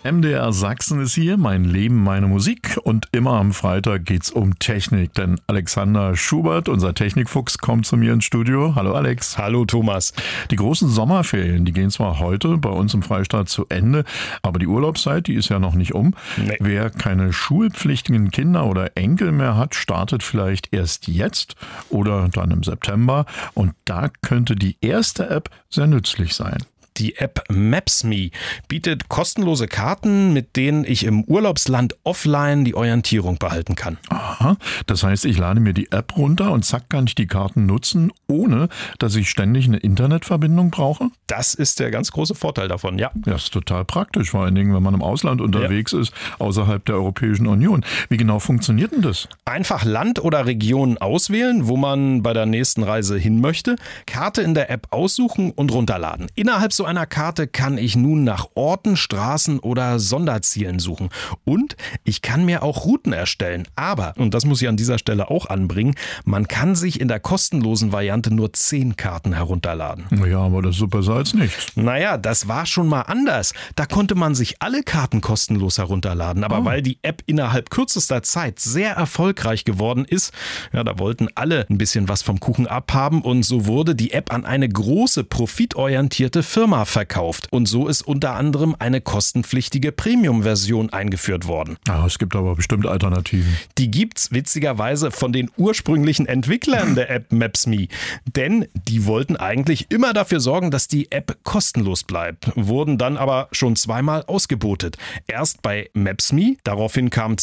MDR Sachsen ist hier, mein Leben, meine Musik, und immer am Freitag geht's um Technik, denn Alexander Schubert, unser Technikfuchs, kommt zu mir ins Studio. Hallo Alex. Hallo Thomas. Die großen Sommerferien, die gehen zwar heute bei uns im Freistaat zu Ende, aber die Urlaubszeit, die ist ja noch nicht um. Nee. Wer keine schulpflichtigen Kinder oder Enkel mehr hat, startet vielleicht erst jetzt oder dann im September, und da könnte die erste App sehr nützlich sein. Die App Maps.me bietet kostenlose Karten, mit denen ich im Urlaubsland offline die Orientierung behalten kann. Aha, das heißt, ich lade mir die App runter und zack, kann ich die Karten nutzen, ohne dass ich ständig eine Internetverbindung brauche? Das ist der ganz große Vorteil davon, ja. Ja, ist total praktisch, vor allen Dingen, wenn man im Ausland unterwegs ist, außerhalb der Europäischen Union. Wie genau funktioniert denn das? Einfach Land oder Region auswählen, wo man bei der nächsten Reise hin möchte, Karte in der App aussuchen und runterladen. Innerhalb so einer Karte kann ich nun nach Orten, Straßen oder Sonderzielen suchen. Und ich kann mir auch Routen erstellen. Aber, und das muss ich an dieser Stelle auch anbringen, man kann sich in der kostenlosen Variante nur 10 Karten herunterladen. Ja, aber das ist so besser als nichts. Naja, das war schon mal anders. Da konnte man sich alle Karten kostenlos herunterladen. Aber weil die App innerhalb kürzester Zeit sehr erfolgreich geworden ist, ja, da wollten alle ein bisschen was vom Kuchen abhaben, und so wurde die App an eine große, profitorientierte Firma verkauft. Und so ist unter anderem eine kostenpflichtige Premium-Version eingeführt worden. Ja, es gibt aber bestimmt Alternativen. Die gibt's witzigerweise von den ursprünglichen Entwicklern der App Maps.me. Denn die wollten eigentlich immer dafür sorgen, dass die App kostenlos bleibt, wurden dann aber schon zweimal ausgebotet. Erst bei Maps.me, daraufhin kam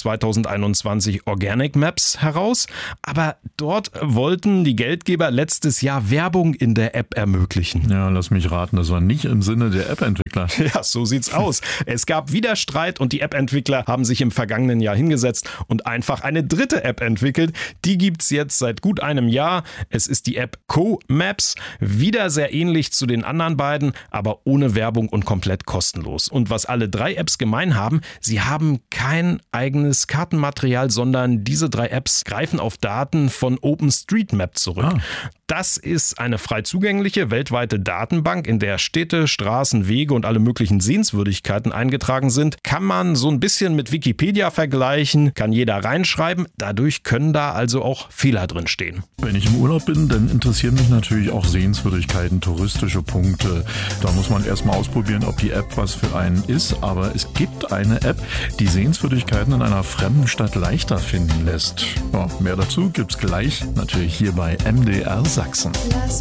2021 Organic Maps heraus, aber dort wollten die Geldgeber letztes Jahr Werbung in der App ermöglichen. Ja, lass mich raten, das war nicht im Sinne der App-Entwickler. Ja, so sieht's aus. Es gab wieder Streit und die App-Entwickler haben sich im vergangenen Jahr hingesetzt und einfach eine dritte App entwickelt. Die gibt's jetzt seit gut einem Jahr. Es ist die App Co-Maps, wieder sehr ähnlich zu den anderen beiden, aber ohne Werbung und komplett kostenlos. Und was alle 3 Apps gemein haben, sie haben kein eigenes Kartenmaterial, sondern diese 3 Apps greifen auf Daten von OpenStreetMap zurück. Das ist eine frei zugängliche weltweite Datenbank, in der Städte, Straßen, Wege und alle möglichen Sehenswürdigkeiten eingetragen sind. Kann man so ein bisschen mit Wikipedia vergleichen, kann jeder reinschreiben. Dadurch können da also auch Fehler drin stehen. Wenn ich im Urlaub bin, dann interessieren mich natürlich auch Sehenswürdigkeiten, touristische Punkte. Da muss man erstmal ausprobieren, ob die App was für einen ist. Aber es gibt eine App, die Sehenswürdigkeiten in einer fremden Stadt leichter finden lässt. Ja, mehr dazu gibt's gleich, natürlich hier bei MDR Sachsen. Lass